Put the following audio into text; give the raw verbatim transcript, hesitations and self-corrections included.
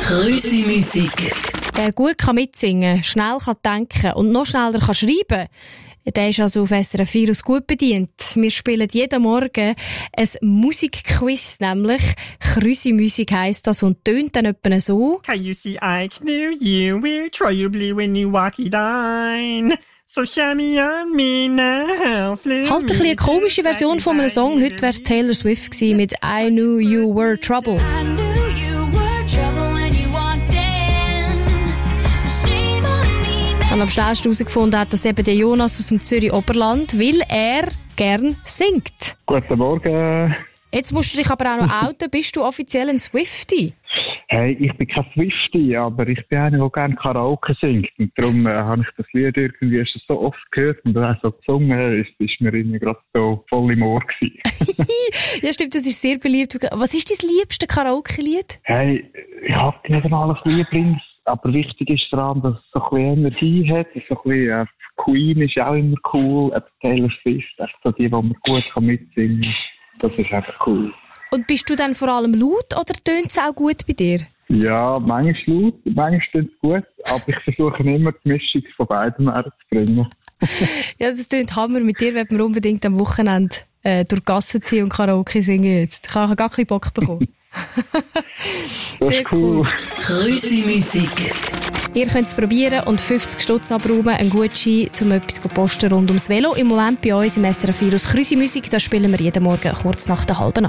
Krüsi-Musik. Wer gut kann mitsingen, schnell kann denken und noch schneller kann schreiben, der ist also auf S R F vier gut bedient. Wir spielen jeden Morgen ein Musikquiz, nämlich Krüsi-Musik heisst das und tönt dann etwa so. Can you see I knew you will try you believe when you walk it on. So shiny on me now. Halt ein bisschen eine komische Version von einem Song. Heute wäre es Taylor Swift gewesen mit I Knew You Were Trouble. I knew you were trouble when you walked in. So shame on me now. Und am schnellsten herausgefunden hat das eben der Jonas aus dem Zürich Oberland, weil er gern singt. Guten Morgen. Jetzt musst du dich aber auch noch outen. Bist du offiziell ein Swiftie? Hey, ich bin kein Swiftie, aber ich bin einer, der gerne Karaoke singt. Und darum äh, habe ich das Lied irgendwie schon so oft gehört und dann auch so gesungen, ist, ist mir irgendwie gerade so voll im Ohr gewesen. Ja, stimmt, das ist sehr beliebt. Was ist dein liebste Karaoke-Lied? Hey, ich habe nicht einmal ein Lied, aber wichtig ist vor allem, dass es so ein bisschen Energie hat. So ein bisschen, äh, Queen ist auch immer cool, äh, Taylor Swift, echt so die, die man gut kann mitsingen kann. Das ist einfach cool. Und bist du dann vor allem laut oder tönt es auch gut bei dir? Ja, manchmal laut, manchmal tönt es gut, aber ich versuche immer die Mischung von beiden herzubringen. Ja, das tönt Hammer. Mit dir wollen wir unbedingt am Wochenende äh, durch die Gassen ziehen und Karaoke singen jetzt. Ich habe gar keinen Bock bekommen. Sehr cool. Krüsi-Musik. Ihr könnt es probieren und fünfzig Stutz abräumen, ein Gutschein, um etwas zu posten rund ums Velo. Im Moment bei uns im S R F vier Krüsi-Musik, da spielen wir jeden Morgen kurz nach der halben Nacht.